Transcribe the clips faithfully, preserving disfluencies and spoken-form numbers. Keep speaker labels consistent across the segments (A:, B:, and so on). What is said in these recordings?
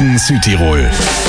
A: Morgen Südtirol.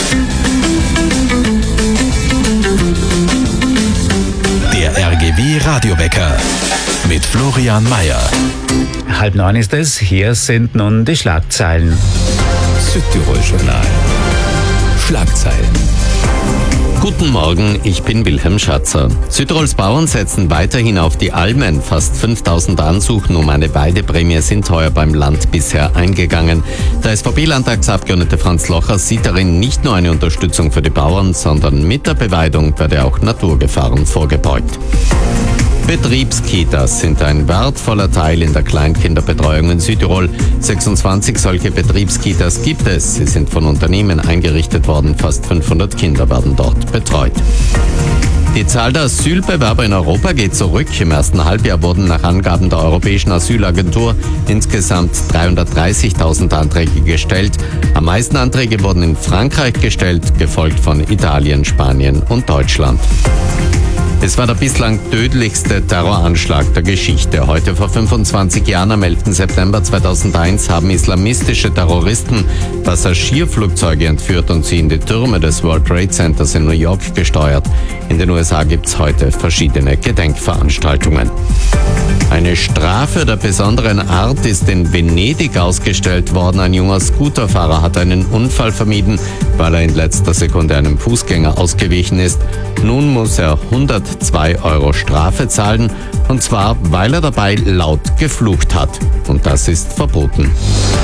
A: Der R G W Radiowecker mit Florian Mayer.
B: Halb neun ist es, hier sind nun die Schlagzeilen.
A: Südtirol Journal. Schlagzeilen.
C: Guten Morgen, ich bin Wilhelm Schatzer. Südtirols Bauern setzen weiterhin auf die Almen. Fast fünftausend Ansuchen um eine Weideprämie sind heuer beim Land bisher eingegangen. Der S V P-Landtagsabgeordnete Franz Locher sieht darin nicht nur eine Unterstützung für die Bauern, sondern mit der Beweidung werde auch Naturgefahren vorgebeugt. Betriebskitas sind ein wertvoller Teil in der Kleinkinderbetreuung in Südtirol. sechsundzwanzig solche Betriebskitas gibt es. Sie sind von Unternehmen eingerichtet worden. Fast fünfhundert Kinder werden dort betreut. Die Zahl der Asylbewerber in Europa geht zurück. Im ersten Halbjahr wurden nach Angaben der Europäischen Asylagentur insgesamt dreihundertdreißigtausend Anträge gestellt. Am meisten Anträge wurden in Frankreich gestellt, gefolgt von Italien, Spanien und Deutschland. Es war der bislang tödlichste Terroranschlag der Geschichte. Heute vor fünfundzwanzig Jahren, am elften September zweitausendeins, haben islamistische Terroristen Passagierflugzeuge entführt und sie in die Türme des World Trade Centers in New York gesteuert. In den U S A gibt es heute verschiedene Gedenkveranstaltungen. Eine Strafe der besonderen Art ist in Venedig ausgestellt worden. Ein junger Scooterfahrer hat einen Unfall vermieden, weil er in letzter Sekunde einem Fußgänger ausgewichen ist. Nun muss er hundertzwei Euro Strafe zahlen, und zwar, weil er dabei laut geflucht hat. Und das ist verboten.